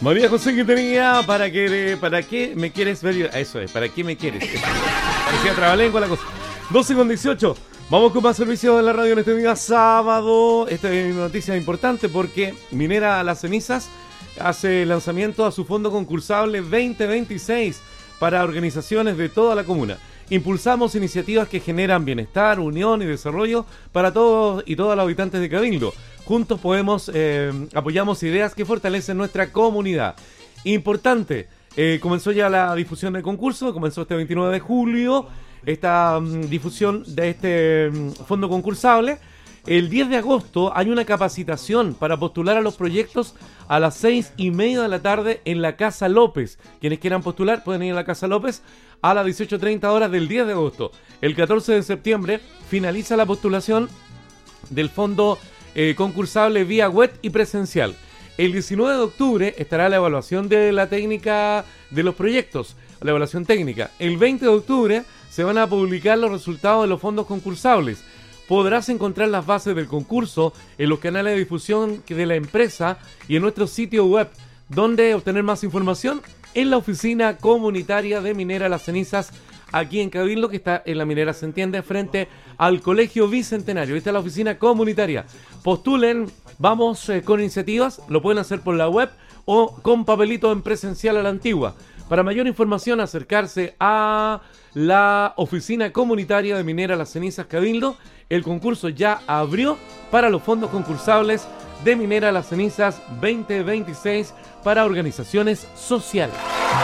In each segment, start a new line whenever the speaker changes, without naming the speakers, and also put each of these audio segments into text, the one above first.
María José que tenía ¿para qué me quieres ver? Eso es, ¿para qué me quieres? Parecía trabalengua la cosa. 12:18. Vamos con más servicio de la radio en este día sábado. Esta es una noticia importante porque Minera Las Cenizas hace lanzamiento a su fondo concursable 2026 para organizaciones de toda la comuna. Impulsamos iniciativas que generan bienestar, unión y desarrollo para todos y todas los habitantes de Cabildo. Juntos apoyamos ideas que fortalecen nuestra comunidad. Importante, comenzó ya la difusión del concurso, comenzó este 29 de julio, esta difusión de este fondo concursable. El 10 de agosto hay una capacitación para postular a los proyectos a las 6:30 de la tarde en la Casa López. Quienes quieran postular pueden ir a la Casa López a las 18:30 horas del 10 de agosto. El 14 de septiembre finaliza la postulación del fondo concursable vía web y presencial. El 19 de octubre estará la evaluación de la técnica de los proyectos, la evaluación técnica. El 20 de octubre se van a publicar los resultados de los fondos concursables. Podrás encontrar las bases del concurso en los canales de difusión de la empresa y en nuestro sitio web. ¿Dónde obtener más información? En la oficina comunitaria de Minera Las Cenizas, aquí en Cabildo, que está en la Minera Se Entiende, frente al Colegio Bicentenario. Esta es la oficina comunitaria. Postulen, vamos con iniciativas, lo pueden hacer por la web o con papelito en presencial a la antigua. Para mayor información, acercarse a la oficina comunitaria de Minera Las Cenizas Cabildo. El concurso ya abrió para los fondos concursables de Minera Las Cenizas 2026 para organizaciones sociales.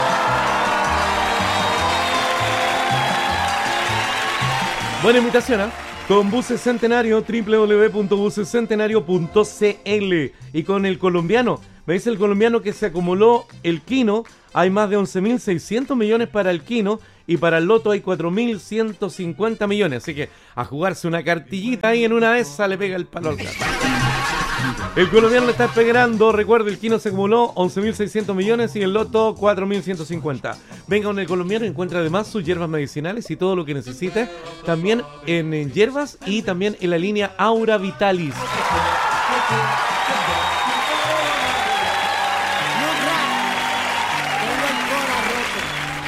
Buena invitación, ¿eh? Con Buses Centenario, www.busescentenario.cl. Y con el colombiano, me dice el colombiano que se acumuló el Quino. Hay más de 11.600 millones para el Quino y para el Loto hay 4.150 millones. Así que a jugarse una cartillita ahí en una de esas le pega el palo al gato. El colombiano le está esperando. Recuerde, el Quino se acumuló 11.600 millones y el Loto 4.150. Venga con el colombiano y encuentra además sus hierbas medicinales y todo lo que necesite. También en hierbas y también en la línea Aura Vitalis.